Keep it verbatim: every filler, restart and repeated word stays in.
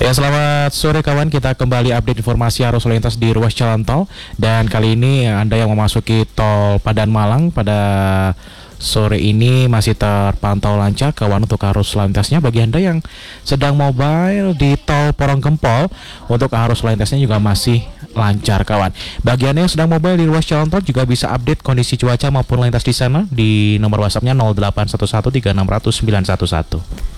Ya, selamat sore kawan. Kita kembali update informasi arus lalu lintas di ruas jalan tol. Dan kali ini Anda yang memasuki tol Padan Malang pada sore ini masih terpantau lancar kawan untuk arus lalu lintasnya. Bagi Anda yang sedang mobile di tol Porong Gempol, untuk arus lalu lintasnya juga masih lancar kawan. Bagi Anda yang sedang mobile di ruas jalan tol juga bisa update kondisi cuaca maupun lalu lintas di sana di nomor WhatsApp-nya nol delapan satu satu tiga enam nol nol sembilan satu satu.